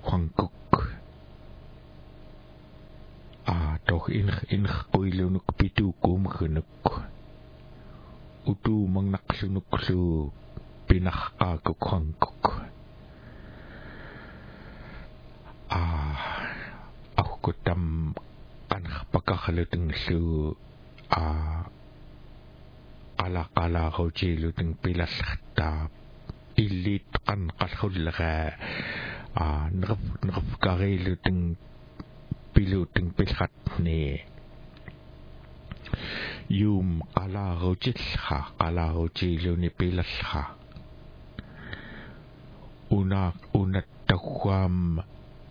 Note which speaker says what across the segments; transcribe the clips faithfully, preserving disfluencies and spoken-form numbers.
Speaker 1: Quangkuk. Ah, toch in in koilunuk pitu kum genuk. Utu mangnaksunuk su pinaka ko Quangkuk. Ah, ako ko tam kan pagkakaluting su ah kala-kala ko jiluting pilas ta ilit kan kasulga ah nrap nrap kariluting piluting pilhat ni yum kala ko jilha kala ko jilu ni pilas ha una una takwam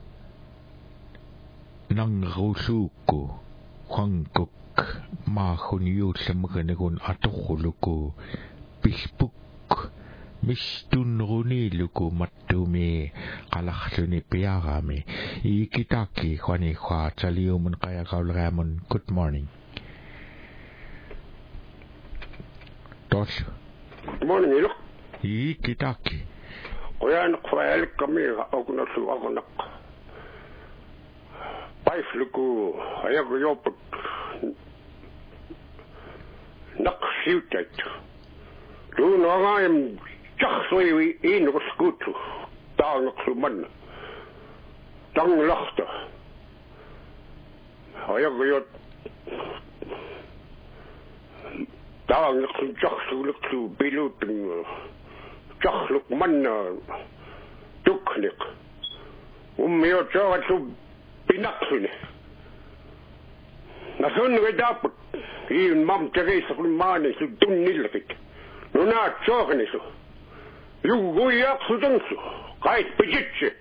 Speaker 1: nang rusuko Quangkuk ma khunyu samganagun atokhuluko pispuk mistun runi luko matumi kalakhluni piagami ikitaki khwani khwa chaliumun kaya kaulramon. Good morning. Tos.
Speaker 2: Good morning, ilo.
Speaker 1: Ikitaki.
Speaker 2: Kuya nakwael kami ako na su ako nak. Paif luko ayag yopot nak siutat. Do no I'm just way in the school to down the man. Down lachte. Ayag yot down the just look to below just look man tuknik. Um yo jo to pinaksin. Nasun we dapat in mam Teresa from Mani to do nilfit. No not choking so. You go yak to do so. Kite pijitche.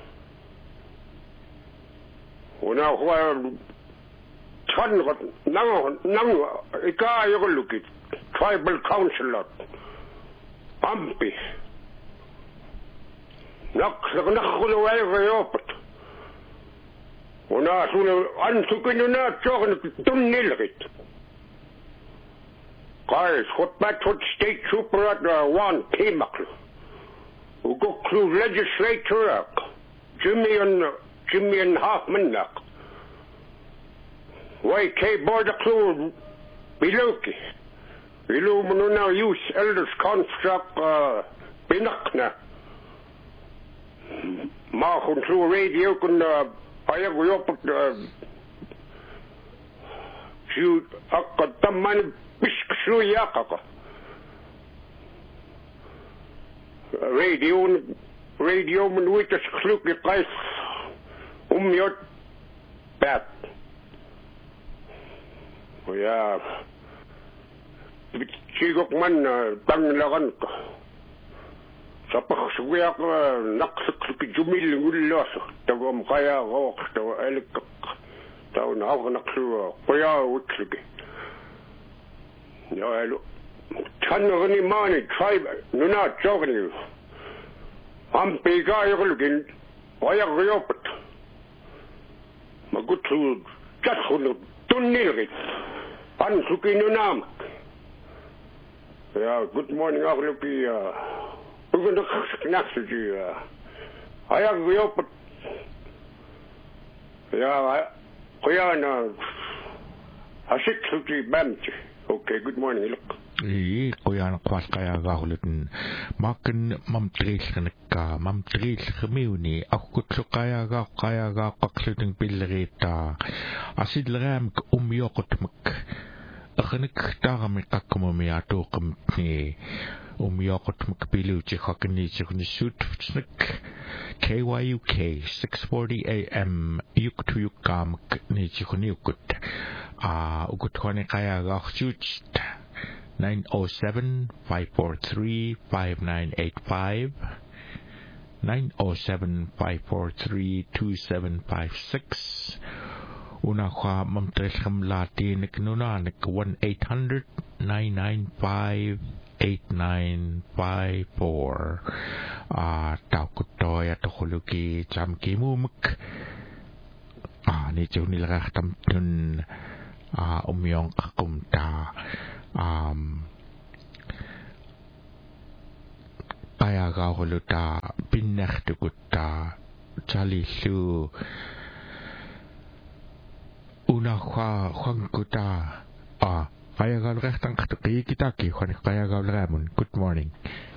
Speaker 2: Una while Chan got now now a guy you look it. Tribal councillor. Ampi. Nak nakul away for open. Una suna ansukin na chokin dun nilrit. Guys, what back to state trooper at the one Timaklu. Who go through legislature Jimmy and Jimmy and Hoffman nak. Y K board clue Biloki. Illuminuna use elders construct uh Binakna. Mahun through radio kun uh ayag yopot shoot akataman bisksu yakaka radio radio man with the kluk guys um yot bat ya chigok man tanglagan ka sa pagsugyak naksuk jumil ngulos tawam kaya gok taw elik taw na ako naksu kaya wiklige ya elo tanno ni mani tribe nuna jogni am pega yogulgin waya goyopet magutu jakhulu tunnilgit an sukinunam ya good morning aglupi we're going to next to you. I have we open. Yeah, I am a six to bench. Okay, good morning. Look.
Speaker 1: Ee, kuya kwat kaya gahulitin. Makin mam tris ka mam tris kemiuni. Ako kutso kaya ga kaya ga kakliting pilrita. Asid ram umyokot mak. Akanik tagami kakumami ato kamni. Umyokot makbilu chikakani chikuni shoot K Y U K six forty A M yuk to yukam ni chikuni ukut. Ah, ukut kone kaya ga shoot nine oh seven, five four three, five nine eight five nine oh seven, five four three, two seven five six. Una kwa mamtres kamlati niknuna nik one eight hundred, nine nine five, eight nine five four. Ah, tau kutoy at huluki jam kimumuk. Ah, ni jo nila tam tun ah umyong kakumta. Um, kaya ga huluta pinaktukuta Charlie Lu una Hua Huanguta Ah Kaya gal rechtang katuki kitaki Juan Kaya gal Ramon. Good morning.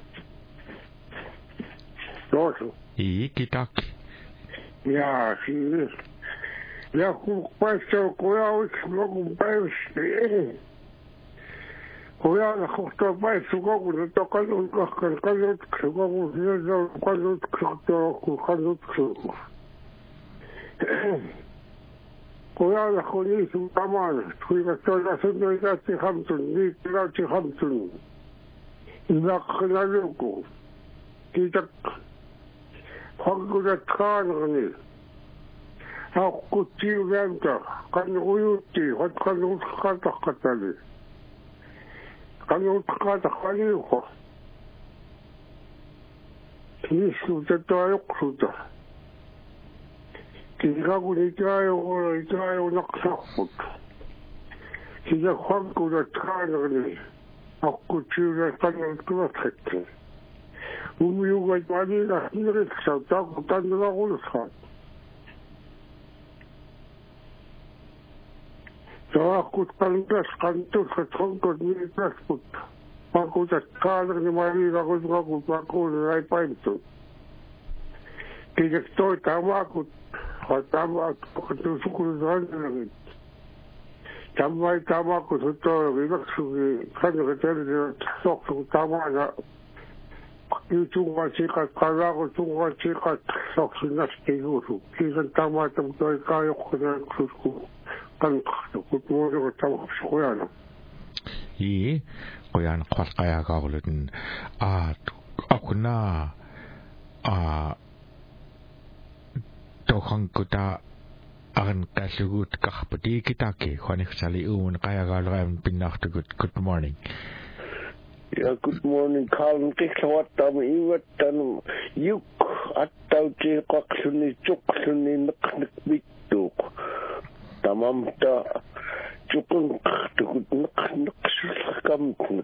Speaker 2: Loso.
Speaker 1: I kitaki.
Speaker 2: Ja, zie ja, hoe pas zo koud nog een beetje. Koya nog toch bij zo goed dat kan ook kan kan het gewoon zo kan het toch kan het zo. Koya nog gewoon zo taman. Koya toch dat ze nooit dat ze gaan doen, niet dat ze gaan doen. Dat kan ook. Die dat Hanggu dat gaan niet. How could you enter? Can you see what can you cut a catali? Can you cut a haliho? He should a diocruta. Kiragunitayo or a dio noxaput. He's a Hanggu that can't. How could you that can you cut it? Whom you got money that he is so dark than the whole heart. So I could congress cantos at home to me passport. I could at color the Maria was go back on the right point to. The story Tamaku or Tamak to school under it. Tamai Tamaku to tell me back to the country to talk to Tamana. You two want to cut Karago to want to cut socks in that state. Please and Tamatum to a kayak to school. Good morning, Tom.
Speaker 1: Ye, Goyan Quaskaya Gauleton. Ah, Akuna. Ah, Tohankuta. Aran Kasugut Kahpati Kitaki, Honixali Un Kayagal Pinach good good morning.
Speaker 3: Yeah, good morning, Carl. Kiksawata mo iwat tanong yuk at tawti kaksuni chuksuni naknikbituk. Tamam ta chukung tukut naknaksulkamtnik.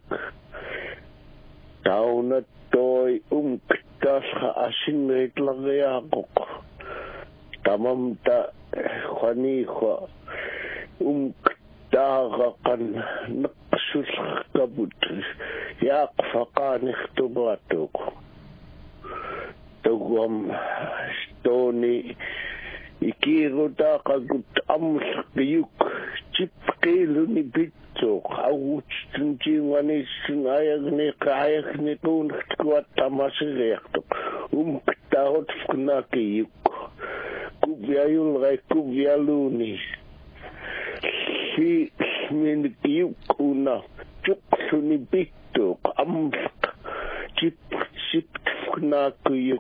Speaker 3: Tao na to'y umkitas ka asinrit lang yakok. Tamam ta khanikhwa umkitaga kan naksulkamut. Yak fakan ikhtubatuk. Tugam stoni Ikiruta kagut amskiyuk chipkilu ni bitso awuch tunjingani sunayag ni kayak ni kun kwat tamasirek um ktaot fknakiyuk kubyayul ray kubyaluni si min kiyuk una chuksu ni bitso amsk chip chip fknakiyuk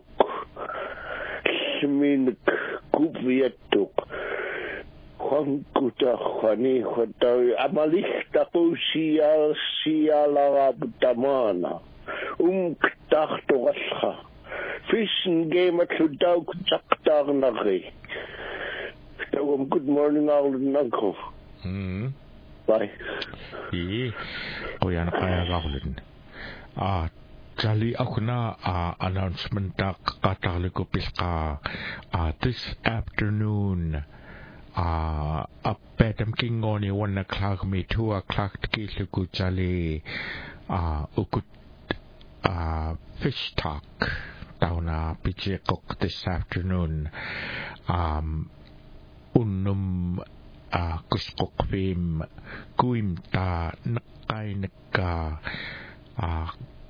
Speaker 3: min Kubiatuk Hankuta Hani Hotawi Amalista Kusia Sia Larabtamana Umktachto Rasha Fishing game at Sudauk Chaktar Nari. So good morning, all and uncle.
Speaker 1: Hmm.
Speaker 3: Bye.
Speaker 1: Ye, Goyan Kaya Gauleton. Ah. Jali ako na uh, announcement na kakatali ko piska uh, this afternoon uh, up at am king on one o'clock me two o'clock kisu ko jali uh, ukut uh, fish talk down na pichekok this afternoon um, unum uh, kuskok fim kuim ta nakay naka uh,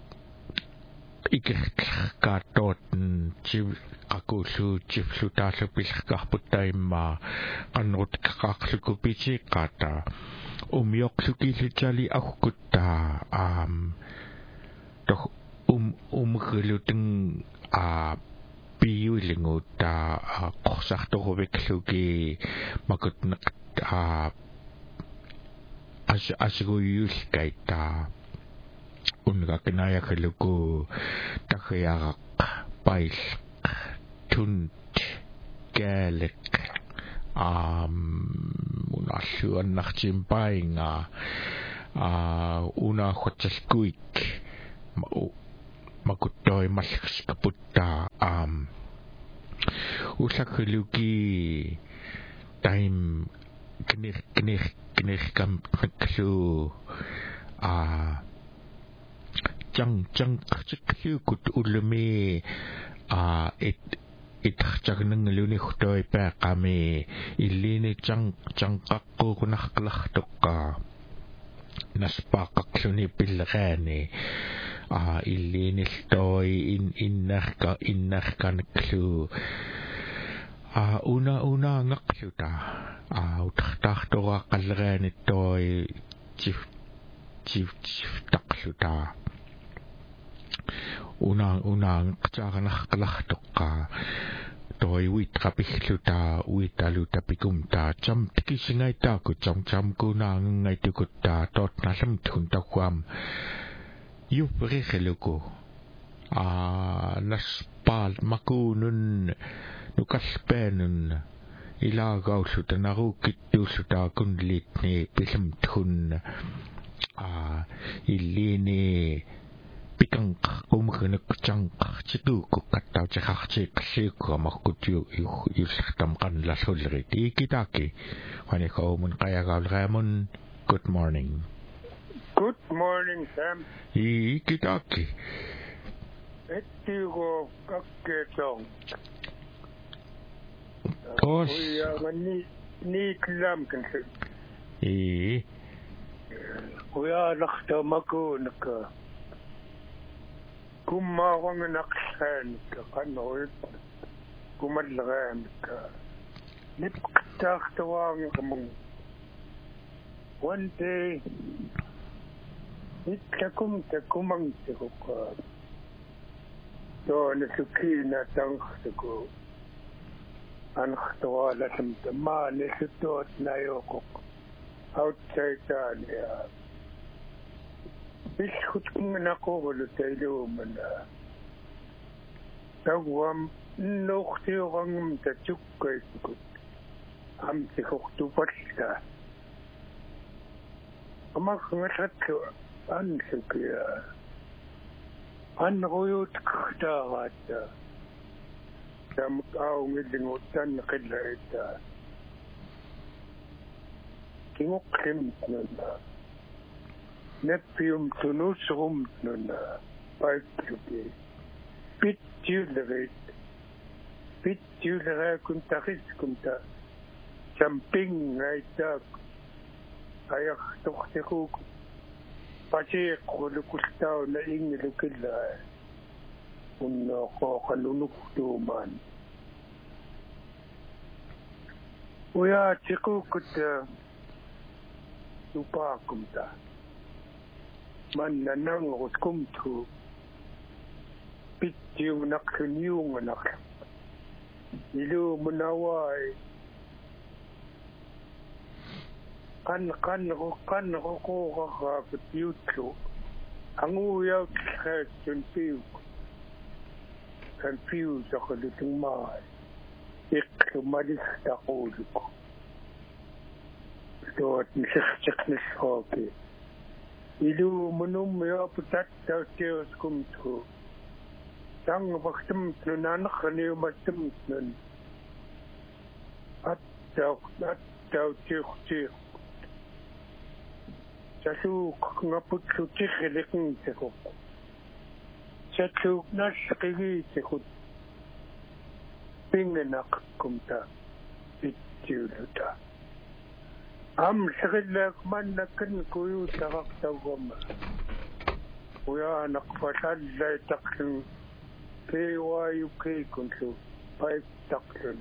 Speaker 1: Ikikatot chip akusu chip sutasu piskahputaima kanot kakaksukupichi kata umyoksuki sujali akukuta um toh um umkuluteng a piulinguta kosak to hobeksuki makut nak a as asguyus kaita Unga kinaya kaluku takayak pais tunt galik um una suan nakchimpay nga uh, una khotsaskuik makutoy mas kaputa um usakuluki time knih knih knih kam naklu a jang jang chiklu kut ulmi a it it chagnan luni khtoy pa kami illini jang jang qaqu kunakhlahtuqa naspaqaqluni pilgani a illini stoy in innarka innarka naklu a una una ngaqluta a utahtoqa qalgani toy chif chif chif taqluta una una ngqaaqanaqlahtoqa toy wit qapilluta witaluta pikumta cham tikisingaita ku cham cham kuna ngaitukuta tot nalam tunta kwam yuprikhluku a naspal makunun nukalpenun ilagaussuta narukittuussuta kunlitni pilamtun a illini pikang kumkene chang chitu ku katta chakhachi ksiku makutyu yustam kan la solriti kitaki hani ko mun kaya galramon. Good morning.
Speaker 4: Good morning, Sam.
Speaker 1: I kitaki
Speaker 4: Ettigo kakketong
Speaker 1: Kos
Speaker 4: Uya ni ni klam kanse
Speaker 1: I
Speaker 4: Uya nakhta mako naka Kumma wang naksan ka kanoy kumadlagan ka nipktak tawang kamong one day itlakum takumang tikuka to nasuki na tang ko anak tawala samtama nisutot na yoko outside niya Bishkut kung nako ulo tayo man tawam nuktiyo kang tachukay kut am tikuktupat ka amak ngatat ko an sukiya an ruyot kata kata tamik aw ngilingutan kilaita kinguklim na Nepium tunusrum nuna paikluke pitjulerit pitjulere kuntaris kunta camping ngaita ayak tuktikuk pacik kulukustau na ingilukila unno ko kalunuk tuman uya tikukut tupa kumta man nanang utkum tu pityu naknyung nak ilu menawai kan kan ko kan ko ko ka pityu tu angu ya ka tunpiu kan piu sa kalitung mai ik madis ta ko to nisik nishoke Ilu menum ya putat tau teos kum tu. Tang waktum tu nanak ni waktum tu. At tau at tau teos teos. Jasu ngaput tu tikhilekung tekuk. Jasu nas kiri tekuk. Pingenak kum ta. Itjuluta. Am sakilak man nakan kuyu takak tawam. Kuya nakpasad lay takling K Y U K kunsu five takling.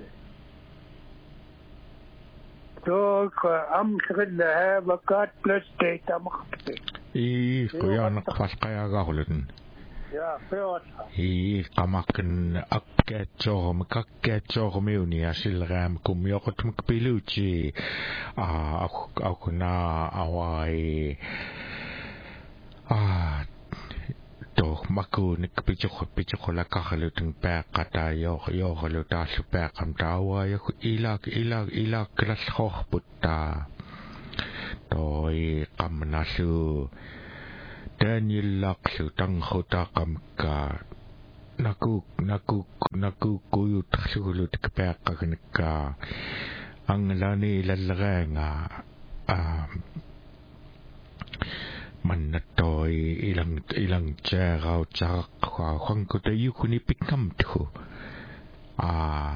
Speaker 4: So am sakilak have a card plus data makapit.
Speaker 1: I kuya nakpaskaya gahulitin.
Speaker 4: Yeah, fair.
Speaker 1: I kamakin akkecho makakkecho miuni asilram kumyokot mkpiluchi a aku na awai a to maku nikpicho picho la kahalutin pa kata yo yo haluta super kam tawa yo ilak ilak ilak klas hoh putta to I kamnasu Daniel laksu tang khota kam ka naku naku naku kuyu tsulut kpeaqagnikka anglani lallerenga a mannatoi ilang ilang tserau tsaqa khangko tayukuni pikamtu a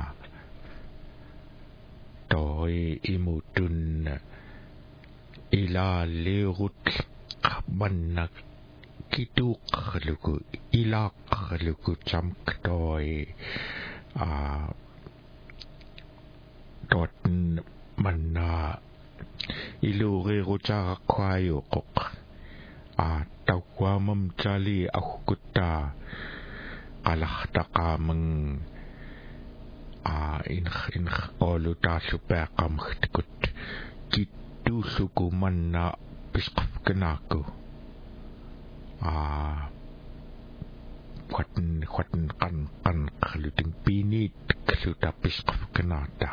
Speaker 1: toi imutun ila leurut mannak kituqluku ilaqluku chamktoi a totten manna ilurirutaraqquayuqoq a tawwamam tali aqutta qalartaqamang a in in qolu taasupeaqamkhtikut kittuusuku manna pisqafkanaku a quatn quatn qan qan qluting pinit kluta pisqafkanata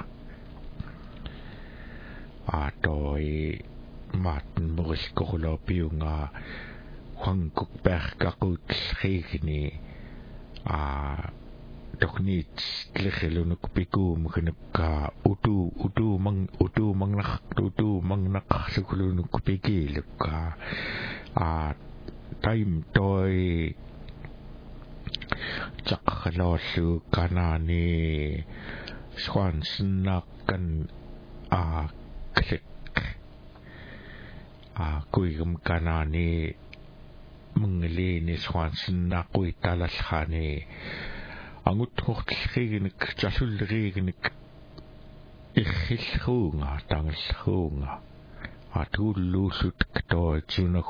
Speaker 1: a toi matn moriskorulopiunga huangkuk perqaqut khigni a doknit tlekhilunuk pikum khnukka utu utu mang utu mangnak utu mangnak sukulunuk pikilukka a time toi chaqalosu kanani swansnakan a klik a kuigum kanani munglini swansnaqui talalkhani angut hortlrigenik jasulrigenik ikhilhuunga tangilhuunga atullusut ktoi tsunuk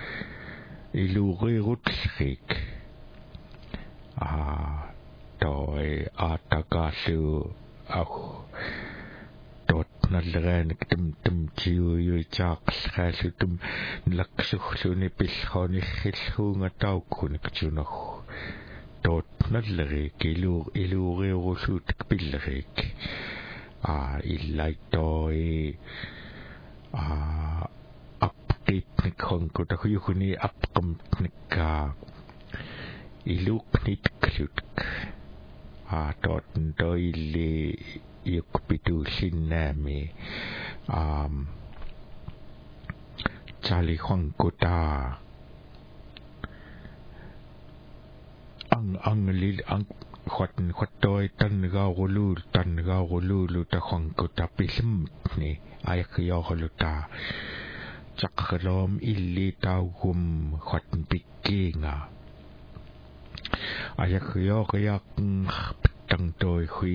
Speaker 1: ilurirutlrik a toi atakalu au tot nalrenik tum tum tiuyu jaaqlraalutum laksuhluni pillhoni khilhuunga taukkunik tsunuk tot nallerik ilur ilurirulut pillerik a illai toi a apqitnik honko tahuyuhuni apqamtnikka iluknit klutk a tot toi illi yukpituullinnami um chali honko ta ang ang lil ang khotn khotoi tan gaulul tan gaululu ta khongko ta pilim ni ayak yohluta chaqlom illi taugum khotn pikkinga ayak yoyak tang toi hui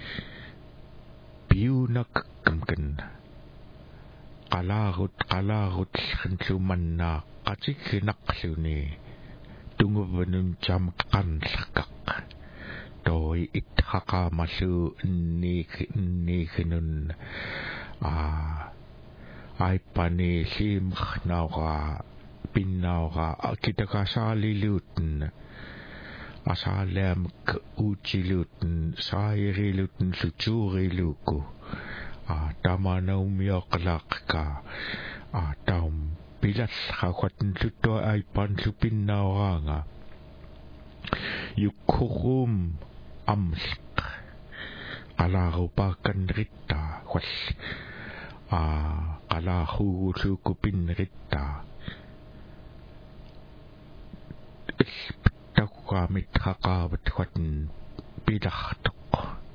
Speaker 1: biunak kamkan qalarut qalarut khantlumanna qatiknaqluni tunguvnun jam qanlqaq toi ithaqamalu ni ni khnun a aipani sim khnaura pinnaura akitakasaalilutun asalem uchilutun sairilutun suturiluku a tamanaumiaqlaqqa a taum pilas khawatn lutto aipan lupinnauranga yukhurum amsk alarupakan ritta khwal a alahu lukupin ritta takwamit khaqabat khwatn pilahtoq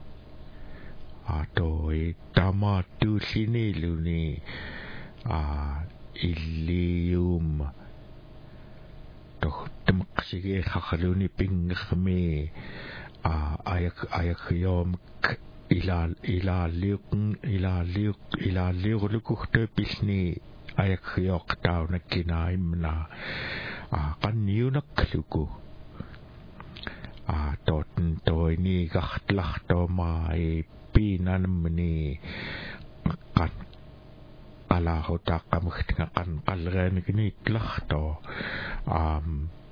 Speaker 1: atoi tamatu siniluni a illium toh temqsige khakhluni pingkhme a ayak ayak yom ilal ilaliuk ilaliuk ilaliuk pisni ayak yok taw nakinaimna a qanniunakluku a tot toi ni gahtlakhto mai pinanmni qan alahu taqamkhtingan qalreniknit lahto um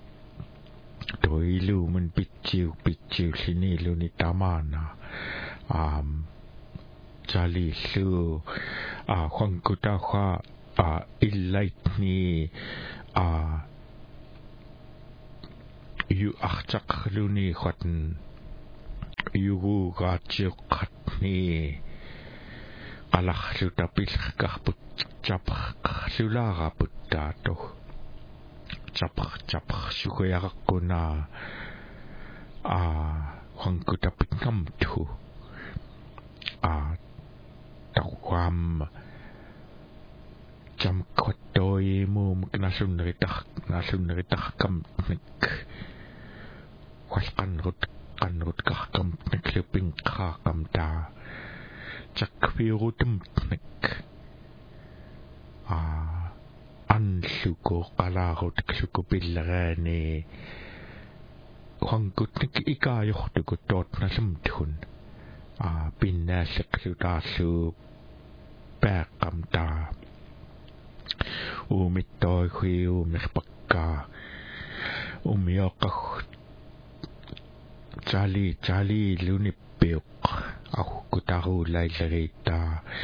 Speaker 1: toilu mun pitchiu pitchiu siniluni tamana um chali lu a khongkuta kha a illaitni a yu artaqluni khatn yugu gaatsioqqatni qalarluta pilqarput chapqarlulaaraput taatu chapq chapq suguyaqaqquna a qankutapikkamtu a taqwam jam kottoi mum knasunritaq knasunritaqkam nik walqanrut qanrut qarkam niklupin qaaqam ta chakvirutum nik a anluko qalarut klukupillerani qankutnik ikaayortukut tootnalumtun a pinnaalleqlutaallu paaqqam ta umittoi khiu mirpakka umioqaq chali chali lunippiuq aqutaruulaillerita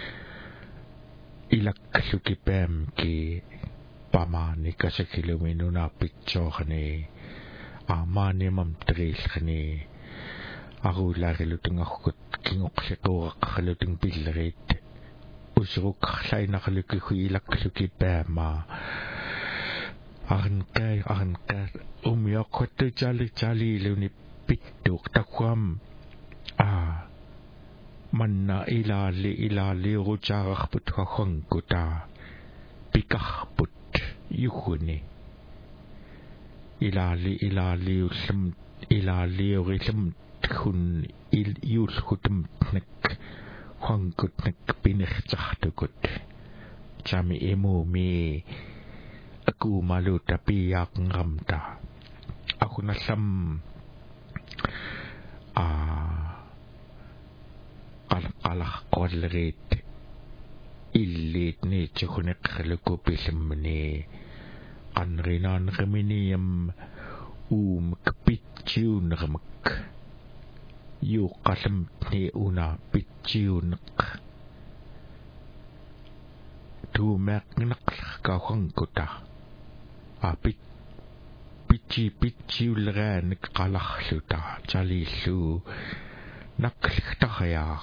Speaker 1: ilakklukipaamki pamaani kasakiluminuna pitsoorni aamaanimam triillrni aruulaarilutungarkut kingoqliquureqqarlutung pillerit usuruqqarlainarlukku ilakklukipaama arnqai arnqa umioqqattu chali chali lunipittuq takwam a manna ilaali ilaali ruchaararput khonkuta pikarput yuhuni ilaali ilaali ullum ilaali urillum khun il yulhutum nek khonkut nek pinertartukut chami emumi aku malu tapi yak ngamta aku nasam a qalah qollerit illit ni chukunek khlukupisimni qanrinan qaminiam um kpitchiun ramak yu qalam ni una pitchiun tu mak nak ka khangkuta a pit pitchi pitchiulran qalahluta chalilu nakliktahayaq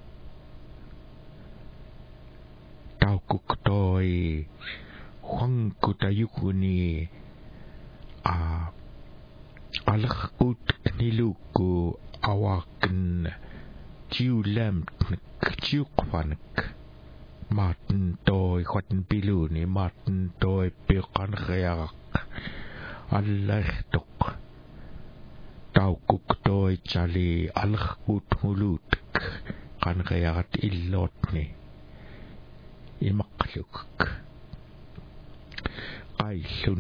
Speaker 1: taukuktoi khangkuta yukuni a alakut niluku awakin jiulam jiuqvanak maten toi khotn piluni maten toi piqan khayaq allartuq taukuk toi chali alakut hulut kan khayaqat illotni imaqluk qailun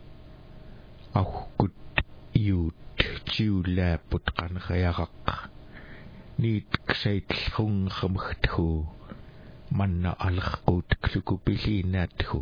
Speaker 1: ahkut yut jiulaput kan khayaq nit ksait khung khamhthu manna alakut klukupilinathu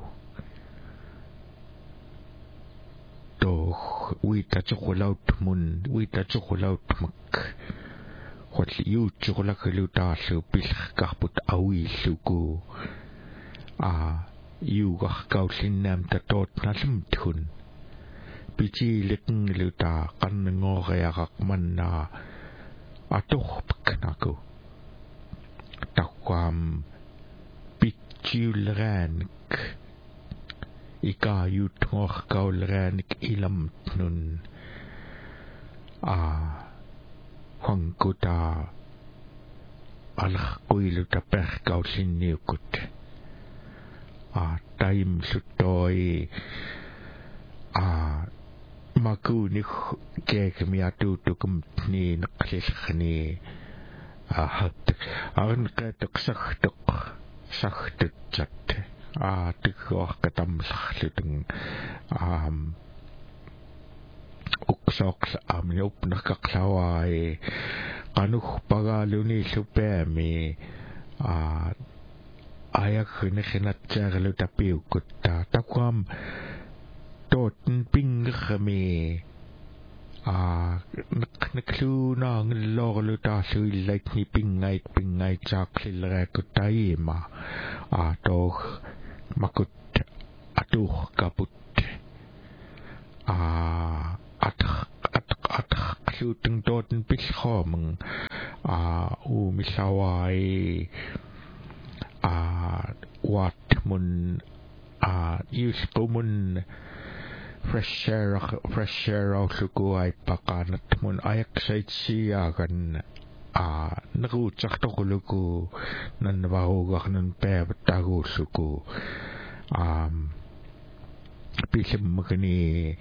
Speaker 1: doch wita chukulaut mun wita chukulaut mak khot yut chukulakluta lu pilqarput awilluku a yuugar kaullinnam tatot nalumthun pichilikn luta qannngoriaraq manna atorpknaku taqqam pitchiulranik ikayut ngorkaulranik ilamtnun a hankuta alquiluta perkaullinniukut a taim sutoi a makuni kekmiatutukum ni naqlilkhni a hat arnqatuq sartuq sartutchat a tikkorkatamlarlutung am uksoqs amniupnaqaqlawai qanuh pagaluni lupeami a ayakhnekhnatsarlu tapiukutta takwam toten pingrami a naknakluuna ngillorlu taasuillait ni pingait pingait chaqlilreekutaima a toh makut atuh kaput a at ataqluuteng tooten pillxoomeng a uumillawai a waat mun a yusqumun fresh air fresh air outlukuai paqanat mun ayaksaitsiaagan a naruutsartoquluku nanvaruugarnan peavattaguulluku um pisimmakani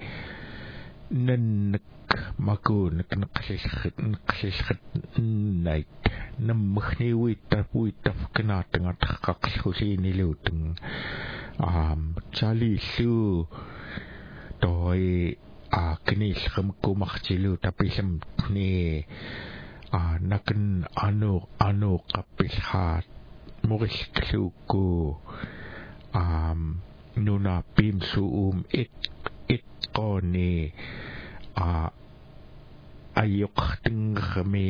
Speaker 1: nannak makuunak naqallillat naqallillat nait nammagniuitta puittaf kanaatanga taqqaqlhuliiniluuteng um chalillu toi a kniillqamkumartilu tapilam ni a nakan anu anu qappilhaat murillukku um nuna pimsuum it it qoni a ayoqtingami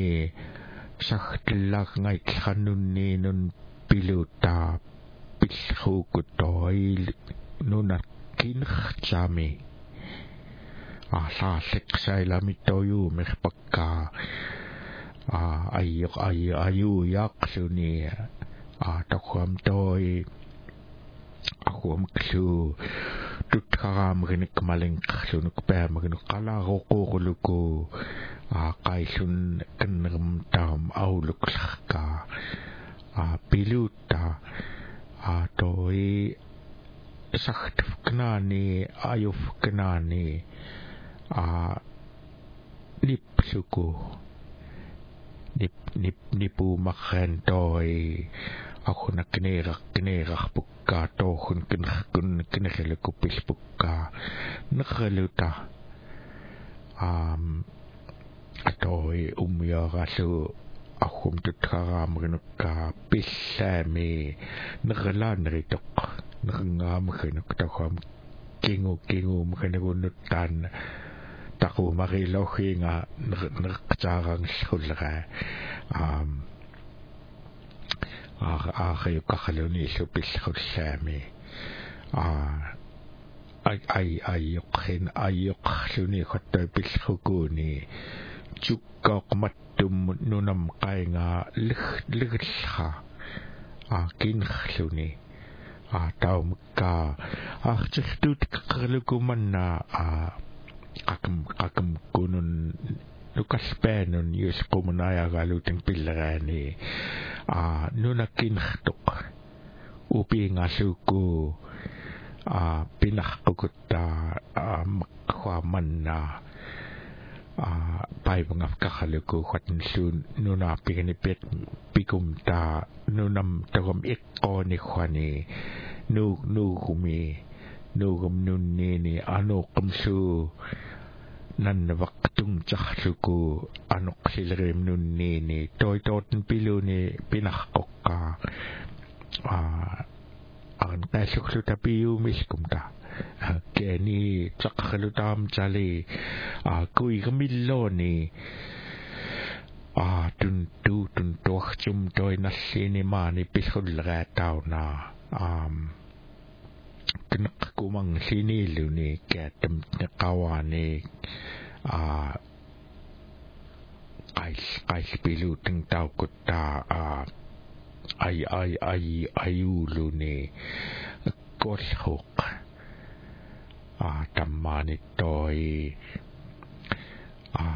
Speaker 1: sagtillaqngaitlqannunni nun piluta pillhuukutoi nuna kinrchami a saalliqsailami toyuumirpakka a ayoq ayu ayuyaqluni a taqam toi aquam klu tutqaramrinik malinqlunuk paamrinik qalaaruqurluku a qaillun kannerm taam auluqlarka a piluta a toi sagtfknaani ayufknaani a nipluku nip nip nipu makhan toi aquna kneeraq kneerarpukka toohun kinrkun kinreleku pilpukka nerluta um atoi umyaralu aqum tutqaraamrinukka pillaami nerlaanritoq nerngaamakrinuk taqam kingu kingu mkanagunuttaan taqumarilauhinga nerqtaarangllulra um aaqayuqqarluni illupillqullaami a ai ai ayoqqin ayoqqarluni qattoi pillqukuuni tukkaaqmattum nunam qainga ligllha a kinrluni a taumka artirtuutqarlukumanna a qaqam qaqam kunun nukalpeenun yusqumunayagaluuteng pilleraani a nunakinrtuq upiingalluku a pinarqukutta a maqquamanna a paivangafqarluku qatnlluun nunaapigani pet pikumta nunam taqam iqqoonikhwani nu nuugumi nuugum nunniini anuuqamlu nannavaqtung charluku anuqsilrim nunniini toitootn piluni pinarqoqqa a aran qaalluklu tapiumiskumta keeni taqarlutaam chali a kuigamilloni a tun tu tun tohchum toinallini maani pillulraatauna um kinaqkumang siniluni kaatam neqawaani a qais qais piluteng taukutta a ai ai ai ayuluni kolhuq a tammani toi a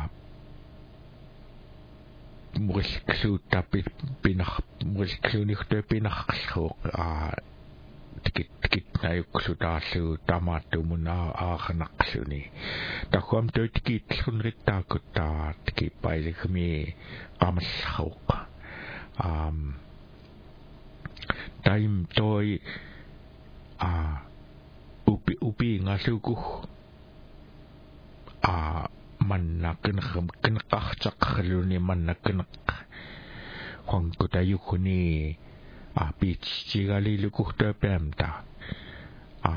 Speaker 1: murilkluuta pinar murilkluunirtu pinarqalluq a tikit tikit nayuqlutaallu tamaattumuna aaqanaqluni taquam toi tikitlunrittaakutta tikipailigmi qamallauq um taim toi a upi upi ngaluku a mannakin kinqartaqarluni mannakinaq qanqutayukuni a piitsigalilukухтапаамта а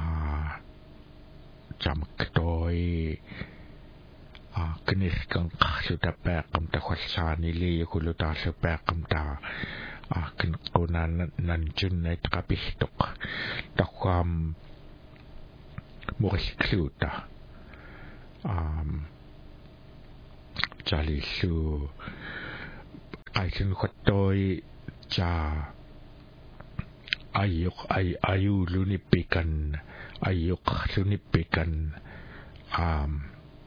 Speaker 1: jamktoi a kinirkan qarlutappaaqam taqwalsaaniliukulutaallupaaqamta a kinqunan nanjunnait qapiltuq taqam murilkluuta um Jalillu Aisun Kotoi Ja Ayuk ay ayu lunipikan ayuk lunipikan um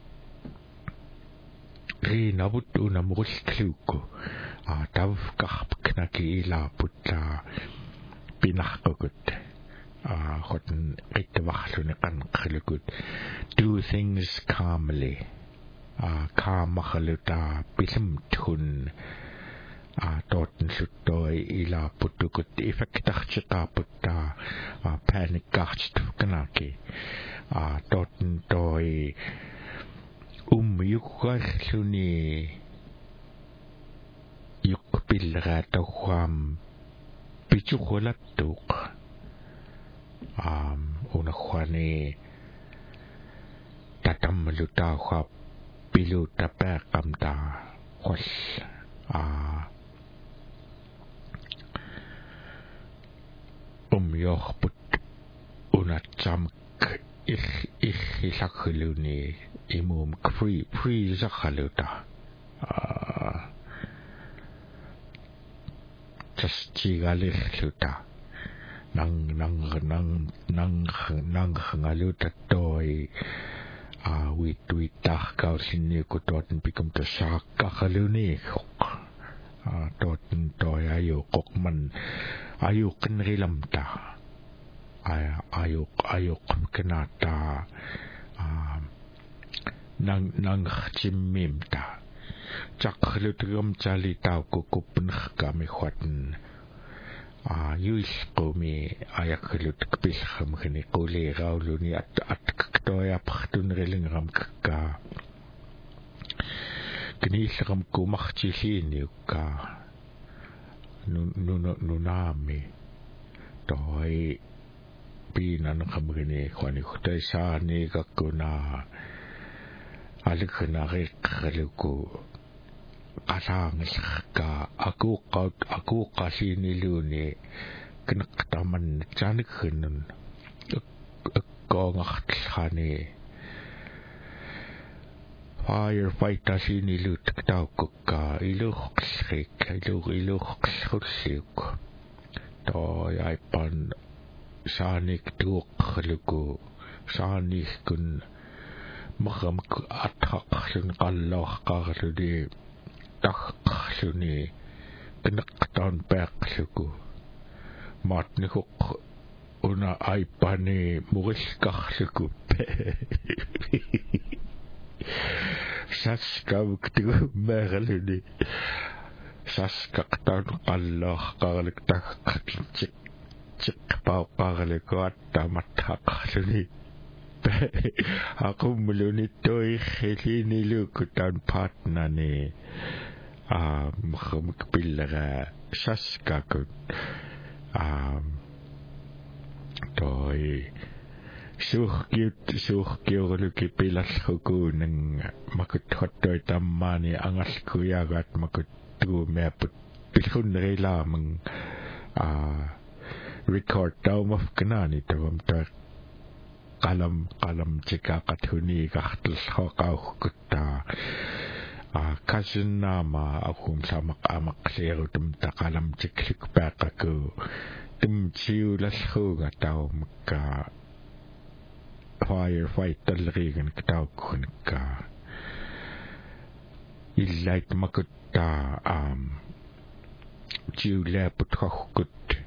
Speaker 1: rinabut unamul kluko a tav kahpknaki ilaputta pinahkokut a hotn itwachlune qanqlukut do things calmly a kaamakhluta pilimtun a toten suttoi ila putukut effektarchitaputta a panikkarchtuknaki a toten toi um yukkalluni yukpilratawam pichukolattuq um unakhwani tatamlutawha pilutapaqamta khol a um yohput unatsam ich ich ilakhuluni imum free free zakhaluta ah just chigalikhuta nang nang nang nang nang ngaluta toy ah wit wit tahkau sini ko toten pikum to sakka khaluni ah toten toy ayo kokman ayo kenrilamta ay ayo ayo kenata ah nang nang chimmimta chakhlutgam chali taw ko kupn kami khwatn a yuis qomi ayaklut kpilkham khani quli gawluni at at ktoya phtun reling ram ka kniilgam ku makhchilini ka nu nu nu nami toy pinan khamgini khwani khutay sani kakuna alikhna riqluku asangilka aku qaut aku qasiniluni knaqtaman chanikhnun qongaqtlkhani firefighter sinilut tawkka iluqsrik ilu iluqsrussuk to yaipan sanik tuqluku sanik kun magam athaqlun qalloq qarludi taqluni knaqtan paqluku matnikuk una aipani murilqarluku saskavktu merluni saskaqtan qalloq qarluk taqchik chik paqarluku attamathaqluni aku meluni toy khilini lukutan partnani ah mkham kpillara saskakut ah toy suhkiut suhkiurluki pilalhuku nang makut hottoy tammani angalku yagat makut tu meput pilhun rila mang ah record taw mafkanani tawam tak qalam qalam chika qathuni qahtl khaqaw kutta a kasinama akum samak amak leru tum taqalam chiklik paqaku tum chiulas huga taw makka firefighter rigen taw kunka illait makutta am chiule putkut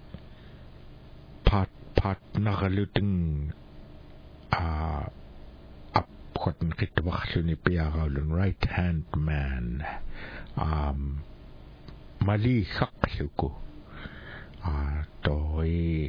Speaker 1: pat pat nagaluting a apkotn kitwachluni piagalun right hand man um mali khaqluku a toy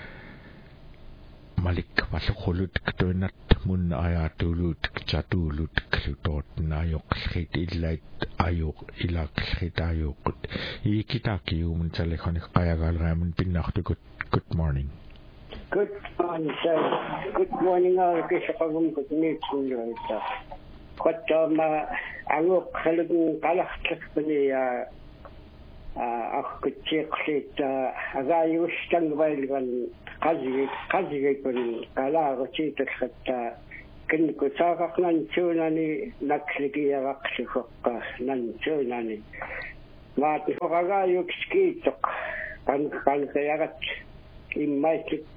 Speaker 1: malik walukhulut ktonat mun ayatulut chatulut klutot nayok khit illait ayok ilak khit ayok ikitaki um chalekhani qayagal ramun pinnakhtu good morning.
Speaker 5: Good morning, sir. Good morning, all. Kisakagum good meeting you, sir. What um, angok halung kalaktak pani ah ah kuchik sit agayus tangwal gan kazi kazi pani kala kuchik khatta kin ko sakak nan chunani nakslikiyaqsuqqa nan chunani maat hoqagayuk skitok kan kan kayagat immaitik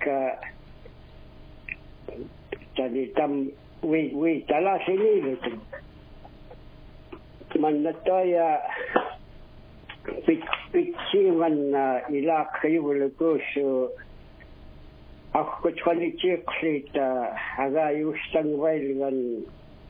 Speaker 5: tadi tam wi wi tala sini lutu man nataya pik piksiman ilak kayulukus ako chali chiklita agayu stangwailan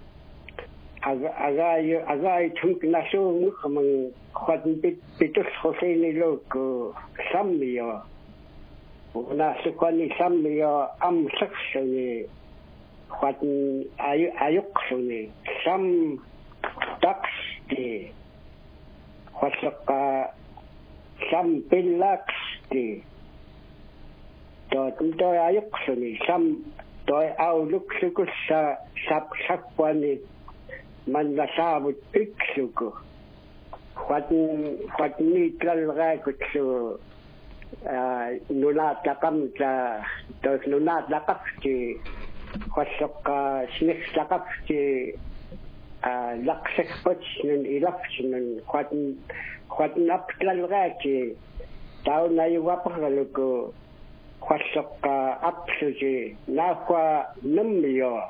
Speaker 5: agayu agayu tunk nasung kamang kwadn bit bitus khosini lok samyo una sukwani samyo am saksoni kwadn ayu ayuk suni sam taksti khosaka sam pilaksti to to ayuk suni sam to au luk sukus sa sap sakwani man nasabut piksuko kwadn kwadni tlalga kutsu nunat lakam ta to nunat lakap ki khosaka snik lakap ki laksak poch nun ilap nun kwadn kwadn ap tlalga ki tao na yuwapagaluko khosaka apsuji nakwa numyo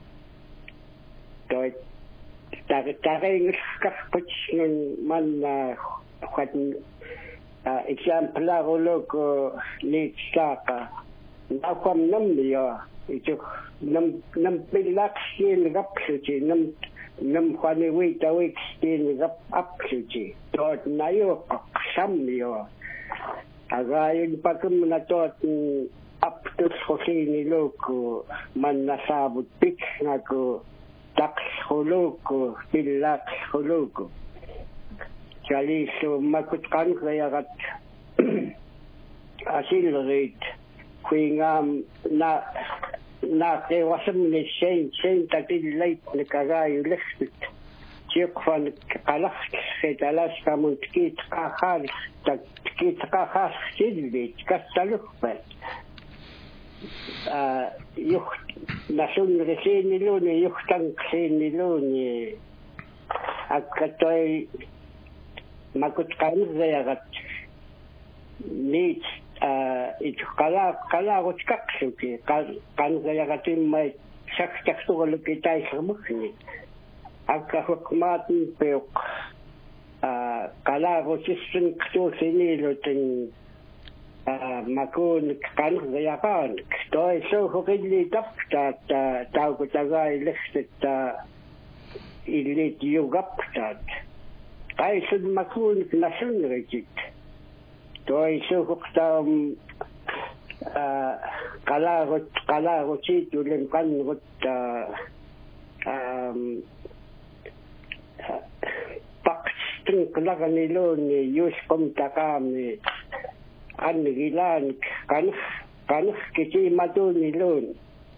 Speaker 5: to tag tagay ngakapch nun man kwadn example ako ko ni saka nakwam numyo ito nam nam pilak sin gapsuji nam nam kwani wita wik sin gap apsuji to nayo samyo agayon pagkum na to aptus khosini loko man nasabut pik ngako tax holoko pilak holoko Kali so makutkan kayagat asil rate kuingam na na ke wasam ni sen sen tatil late ni kagayo lexit chikfan kalak setalas kamun kit kahar tak kit kahar silbit kastalukpat ah yuk nasun resin niluni yuk tang sin niluni akatoy makutkan zayagat nit it kala kala gotkak suki kan zayagat may saktak to lokitay samukni akka hukmatin peok kala gotisin kto sinilotin makun kan zayagan to so hokili tapta tao ko tagay lextet ilit yugaptat ay sud makun nasun regit to iso huktam kalagot kalagot situ lemkan got um paksting kalagan nilo ni yus komtakam ni anigilan kan kan kiti matu nilon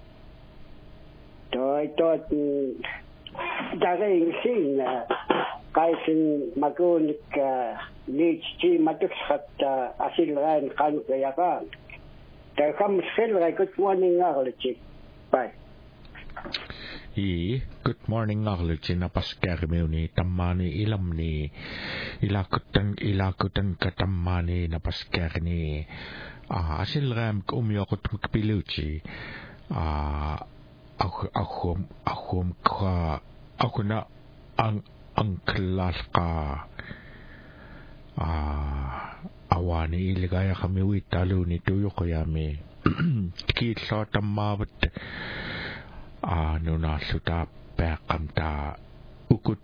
Speaker 5: to ito daging sin kaisin magunik lichi matushat asil ran kan kayakan ta kam sel rai good morning arlichi bye
Speaker 1: i good morning arlichi na pasker meuni tammani ilam ni ilakutan ilakutan katammani na pasker ni asil ram umyokut piluchi a ako ako ako ka ako na ang ang kelas ka ah awani iligaya kami witalu ni tuyo kayami kitsa tamawat ah nuna suta pekamta ukut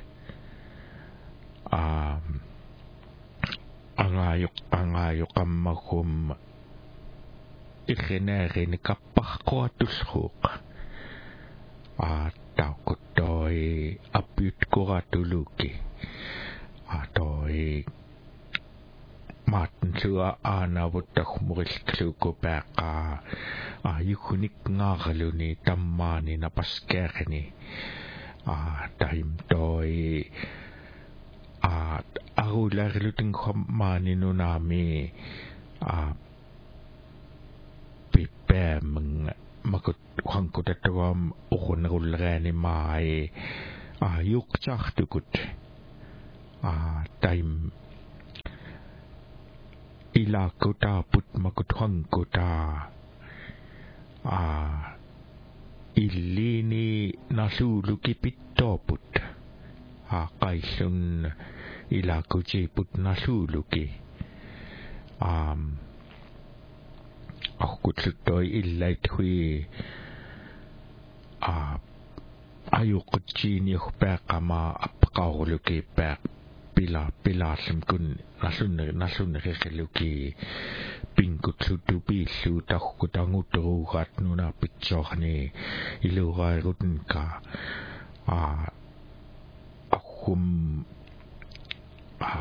Speaker 1: ah angayok angayok amakum ikinere ni kapakwatusuk ah tao toy apyut ko ratuluki atoy matn sua ana butak muris ko peka ah yukunik nga galuni tammani na paskekni ah time toy ah arular luting khamani no nami ah pipe makut hankutatuam ukhunnerullereani mai a yuqchartukut a taim ilakuta put makut hankuta a illini nasuluki pittoput a qaisun ilakuti put nasuluki um akutsutoi illait hui a ayuqutjini hupaqama apqaurluki paq pila pilasum kun nasun nasun rekeluki pinkutsutu pisu takutanguturugat nuna pitsohni ilugairutun ka a akum a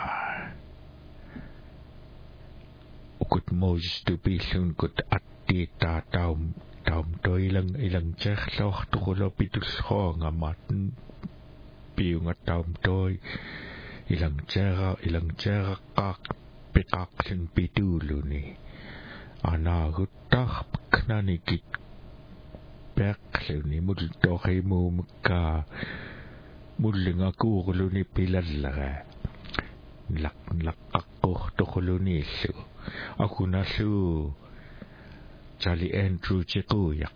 Speaker 1: ukut mojis tu pisun kut atti ta taum taum to ilang ilang chekh loh tukulo pitus ho ngamat piunga taum toy ilang chera ilang chera kak pikak sin pitulu ni ana gutah knani kit peklu ni mul to khimu mukka mullinga kuulu ni pilalla lak lak akko tukulu ni su aku nasu Charlie Andrew Chikuyak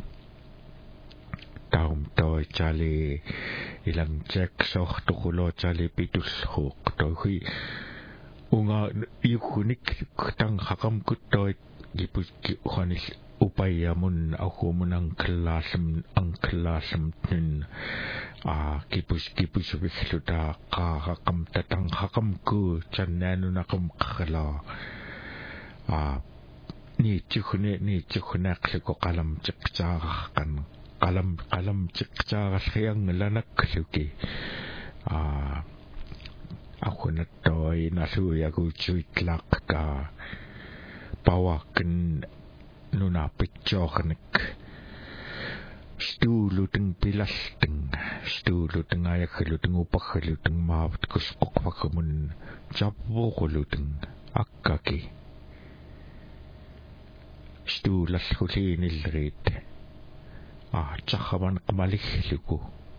Speaker 1: taum toy Charlie ilang Jack soh tukulo Charlie pitus hok toy hui unga yukunik tang hakam kutoy gipus khanis upaya mun aku menang kelasem ang kelasem tin a gipus gipus bisluta ka hakam tatang hakam ku chananu nakam khala a ni chukune ni chukune ko kalam chikcha kan kalam kalam chikcha sayang lanak suki a aku na toy nasu ya ku chuitlak ka pawaken nuna pitchokhnik stuluteng pilasteng stuluteng ayakhuluteng upakhuluteng maavut kuspokpakamun chapvokhuluteng akkaki stulas hulinilrit ah chakhaman qmalikhluku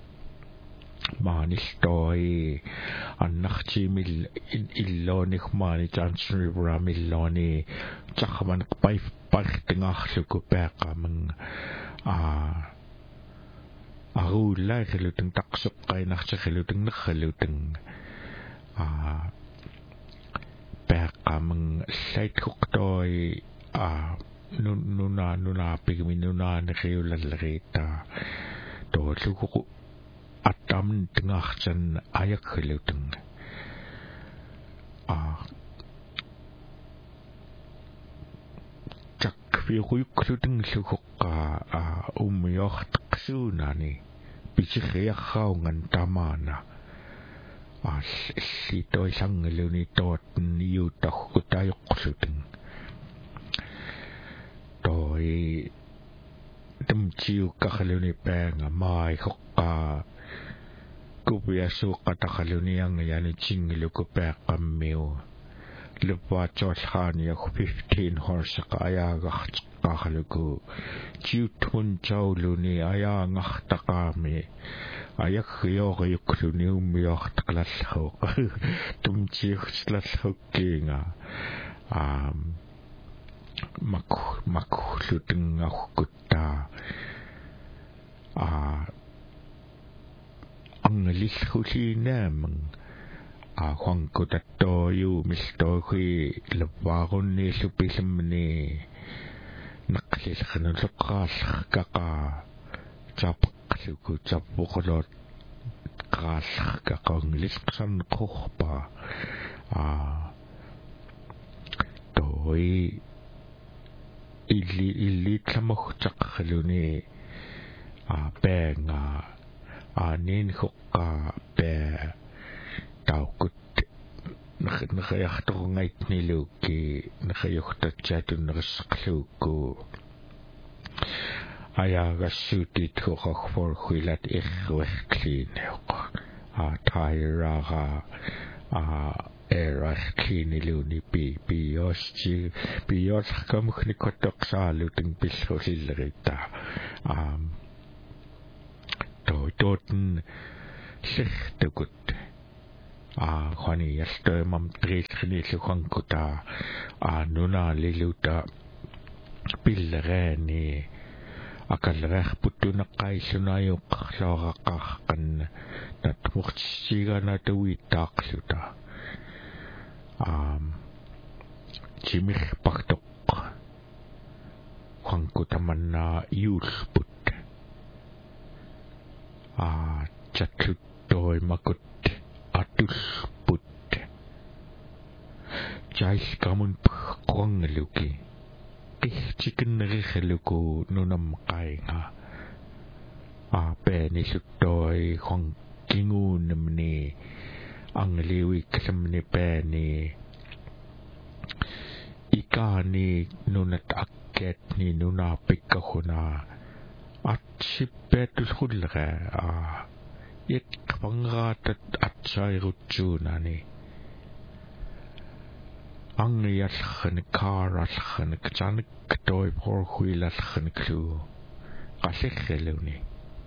Speaker 1: maanistoy annachimil illoni khmani chansri bramilloni chakhaman qpai partingahluku peqamang ah arulla khiluteng taqsuqqai nachkhiluteng nakhluteng ah peqamang saithuqtoy ah nuna nuna pigmi nuna nekhiulallerita to luku atam tengahchan ayak khiluteng ah chak fiuyuk khiluteng lukka ah umyoh taqsunani bichikhiakhaungan tamana ah sitoy sangluni tot niu takhutayuk khiluteng toy tumchiu kakhaluni penga mai khokka kubiasu katakhaluni ang yani chingilu ko peqammiu lupa choshani ak fifteen horse kaya gach kakhaluku chiutun chauluni aya ngach takami ayak khyo yukluni umyoh taklasho tumchiu slasho kinga um mak makluteng akutta a anglis hulinamang a khangkutato yu misto khi lawarun ni supisamni naklis khanan suqas kaka chapqsuku chapqolot qas kaka anglis san khopa a toy illi illi tlamohchaq khaluni a penga anin khokka pe taukut nakh nakhayahtorngait niluki nakhayuhtatchatun risqluku ayagassutit khokhfor khuilat irruerklineq a tairaga a erach kini luni pi pios chi pios kamuk ni kotok salu ting pisho silrita um to toten sichtugut a khani yasto mam tris khni su khankuta a nuna liluta pillereni akalrah putuna qaissunayuq looraqarqan natmuqtisigana tuittaaqluta um chimir paktok khankuta yulput a chatluttoi makut atulput jais kamun qongaluki chicken riheluku nunam kainga a peni suttoi khong kingun mni angliwi ksamni peni ikani nunat akket ni nuna pikkahuna atsipetus khulra a yek pangatat atsairutsunani angialkhane karalkhane kchanik toy por huilalkhane klu qasikheluni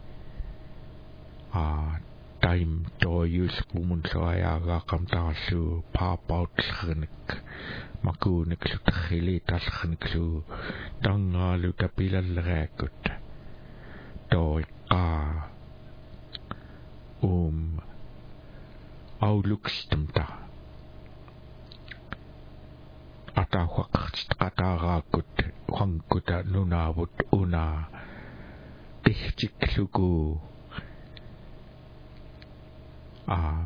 Speaker 1: a time to use kumun soya ga kamtasu pop out khnek makune khili talkhane klu dangalu tapilal rekut toy qa um aulukstamta ata waqt qataraakut khankuta nunavut una tihchikluku a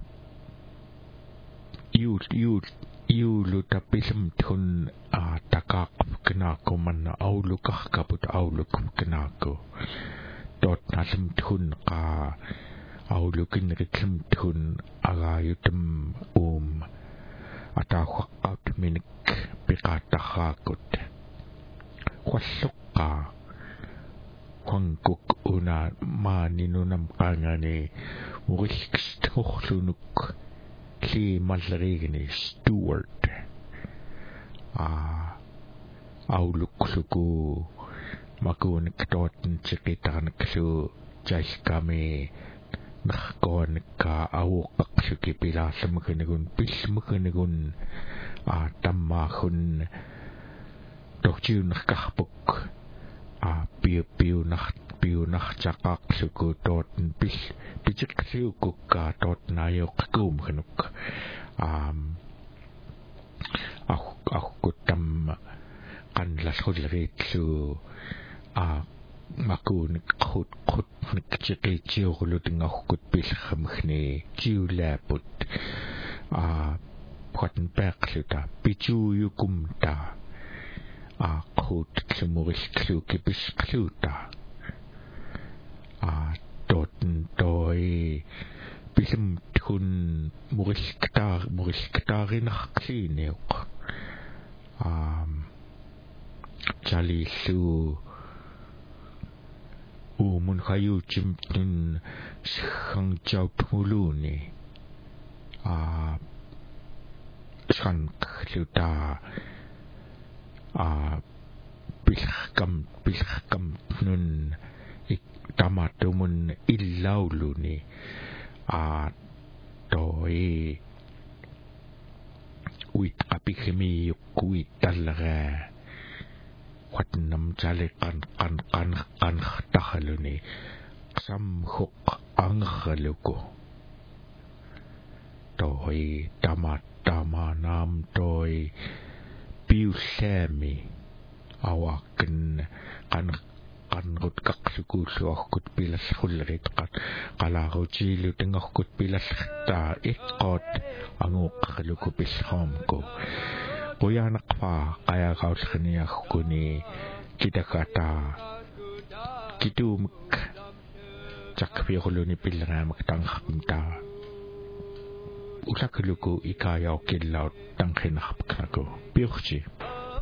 Speaker 1: yul yul yulu tapism thun a takak knako man aulukah kaput auluk knako dot nasm thun qa aulukin rikim thun agayutum um ata waqat minik piqatakhakut khwallukka khwankuk una maaninunam qangani murikstuxlunuk li malrigni steward a aulukluku makunik toten chiqitarniklu jaiskami nakon ka awuqaq suki pilasamkanigun pismkanigun a tammahun dokjiun kahpuk a piu piu nak piu nak cakak suku toten pis picik suku ka tot nayok kum khanuk um aku aku tam kan las khudrit su a makun khut khut nikchiki chiulu tingakut pil khamkhni chiulaput a khoten perkluta pichu yukumta a khut kumuris kluki biskluta a toten toy bism thun murisktar murisktarin khlineuk um chali su umun khayu chimtun khang chau thuluni a shan khluta a bilkham bilkham nun tamatumun illauluni a toy uit apikhmi kuit talra khatnam chale kan kan kan kan tahaluni sam khok anghaluko toy tamat tamanam toy piusami awaken kan kan rut kak suku suakut pilas khulrit qat qalaruchi lutengakut pilas ta ikot anguk luku pishamko kuyanak pa kaya kaus khniya kuni kita kata kitum cak pi khuluni pilram tang khamta usak luku ikaya kilaut tang khin khapkako piuchi